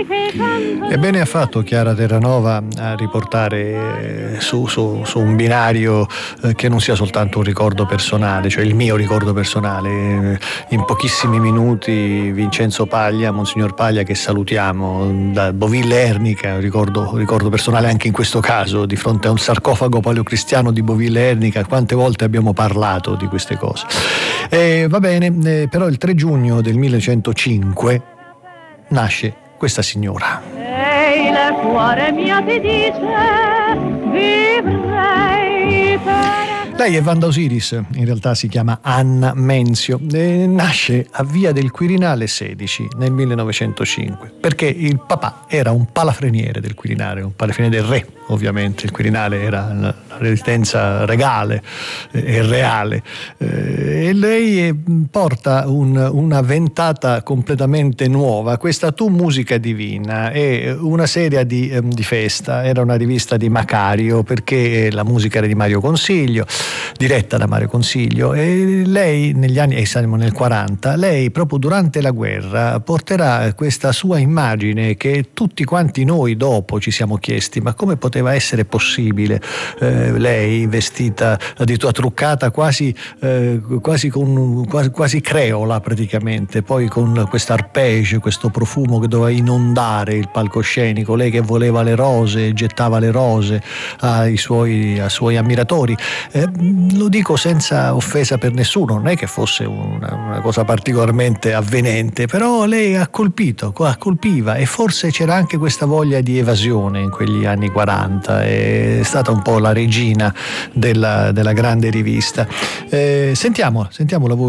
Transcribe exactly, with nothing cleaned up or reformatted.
E bene ha fatto Chiara Terranova a riportare su, su, su un binario eh, che non sia soltanto un ricordo personale, cioè il mio ricordo personale. In pochissimi minuti Vincenzo Paglia, Monsignor Paglia, che salutiamo, da Boville Ernica, ricordo, ricordo personale anche in questo caso, di fronte a un sarcofago paleocristiano di Boville Ernica, quante volte abbiamo parlato di queste cose. E, va bene, eh, però il tre giugno del millenovecentocinque nasce questa signora. Ehi, il cuore mio ti dice, vivrei per... Lei è Wanda Osiris, in realtà si chiama Anna Menzio, e nasce a Via del Quirinale sedici nel millenovecentocinque, perché il papà era un palafreniere del Quirinale, un palafreniere del re, ovviamente. Il Quirinale era la residenza regale e reale, e lei porta un, una ventata completamente nuova, questa Tu Musica Divina, è una serie di, di festa, era una rivista di Macario, perché la musica era di Mario Consiglio, diretta da Mario Consiglio, e lei negli anni, e siamo nel quaranta, lei proprio durante la guerra porterà questa sua immagine che tutti quanti noi dopo ci siamo chiesti: ma come poteva essere possibile eh, lei vestita addirittura truccata quasi eh, quasi con quasi, quasi creola praticamente, poi con questo arpeggio, questo profumo che doveva inondare il palcoscenico, lei che voleva le rose, gettava le rose ai suoi, ai suoi ammiratori. Eh, lo dico senza offesa per nessuno, non è che fosse una, una cosa particolarmente avvenente, però lei ha colpito, colpiva, e forse c'era anche questa voglia di evasione in quegli anni quaranta, è stata un po' la regina della, della grande rivista. Eh, sentiamo, sentiamo la voce